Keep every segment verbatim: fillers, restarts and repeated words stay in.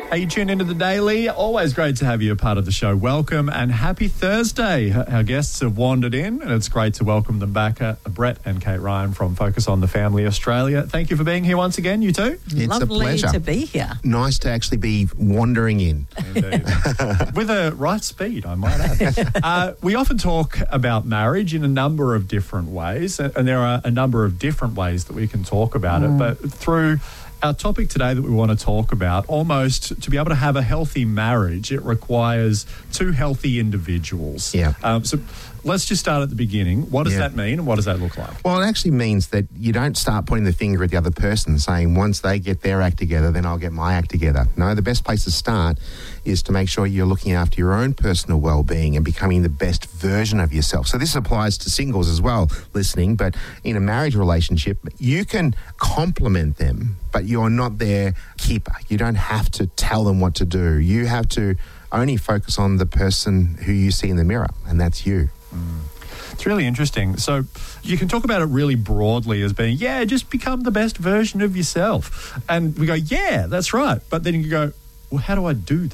Hey, you tuned into The Daily. Always great to have you a part of the show. Welcome and happy Thursday. Our guests have wandered in and it's great to welcome them back. Uh, Brett and Kate Ryan from Focus on the Family Australia. Thank you for being here once again, you two. It's Lovely a pleasure to be here. Nice to actually be wandering in. Indeed. With a right speed, I might add. uh, we often talk about marriage in a number of different ways, and there are a number of different ways that we can talk about mm. it, but through our topic today that we want to talk about, almost to be able to have a healthy marriage, it requires two healthy individuals. Yeah. Um, so let's just start at the beginning. What does Yeah. that mean and what does that look like? Well, it actually means that you don't start pointing the finger at the other person saying, once they get their act together, then I'll get my act together. No, the best place to start is to make sure you're looking after your own personal well-being and becoming the best version of yourself. So this applies to singles as well, listening, but in a marriage relationship, you can compliment them, but you're not their keeper. You don't have to tell them what to do. You have to only focus on the person who you see in the mirror, and that's you. Mm. It's really interesting. So you can talk about it really broadly as being, yeah, just become the best version of yourself. And we go, yeah, that's right. But then you go, well, how do I do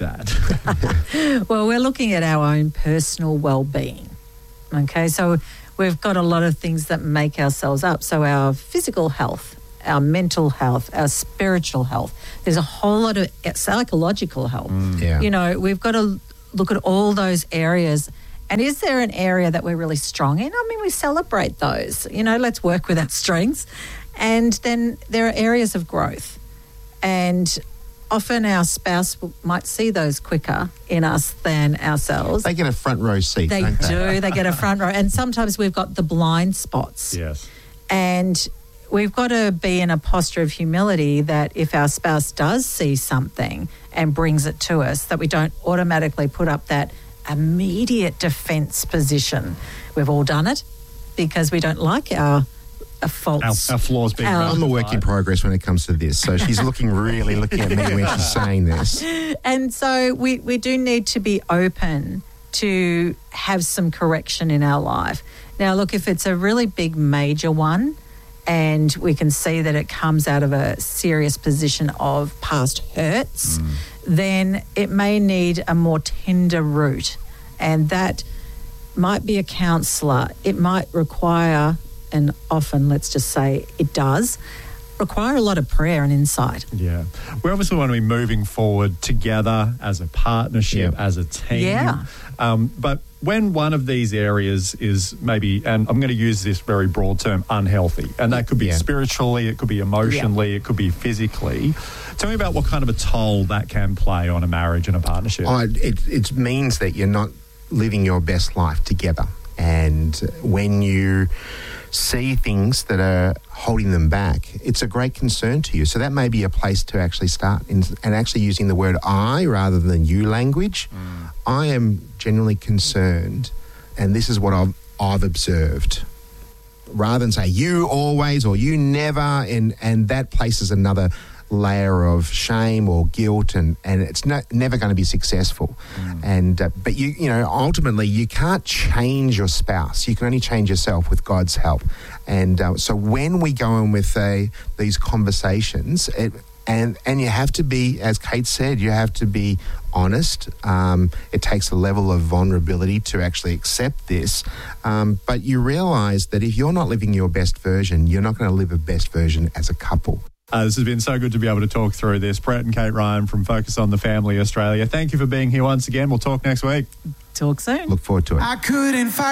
that? Well, we're looking at our own personal well-being. Okay, so we've got a lot of things that make ourselves up. So our physical health, our mental health, our spiritual health. There's a whole lot of psychological health. Mm, yeah. You know, we've got to look at all those areas. And is there an area that we're really strong in? I mean, we celebrate those. You know, let's work with our strengths. And then there are areas of growth. And often our spouse might see those quicker in us than ourselves. They get a front row seat, They don't they? do. They get a front row. And sometimes we've got the blind spots. Yes. And we've got to be in a posture of humility that if our spouse does see something and brings it to us, that we don't automatically put up that immediate defence position. We've all done it because we don't like our, our faults. Our, our flaws being Our- I'm a work in progress when it comes to this. So she's looking really looking at me when she's saying this. And so we, we do need to be open to have some correction in our life. Now, look, if it's a really big major one and we can see that it comes out of a serious position of past hurts, mm. then it may need a more tender route. And that might be a counsellor. It might require, and often, let's just say it does, require a lot of prayer and insight. Yeah. We obviously want to be moving forward together as a partnership, Yeah. as a team. Yeah. Um, but when one of these areas is maybe, and I'm going to use this very broad term, unhealthy, and that could be Yeah. spiritually, it could be emotionally, yeah. it could be physically. Tell me about what kind of a toll that can play on a marriage and a partnership. Oh, it, it means that you're not living your best life together. And when you see things that are holding them back, it's a great concern to you. So that may be a place to actually start in, and actually using the word I rather than you language. Mm. I am genuinely concerned, and this is what I've, I've observed. Rather than say you always or you never, and, and that places another layer of shame or guilt, and, and it's not, never going to be successful. Mm. And uh, but you you know ultimately you can't change your spouse. You can only change yourself with God's help. And uh, so when we go in with uh, these conversations, it, and and you have to be, as Kate said, you have to be honest. Um, it takes a level of vulnerability to actually accept this. Um, but you realise that if you're not living your best version, you're not going to live a best version as a couple. Uh, this has been so good to be able to talk through this. Brett and Kate Ryan from Focus on the Family Australia. Thank you for being here once again. We'll talk next week. Talk soon. Look forward to it. I couldn't fight.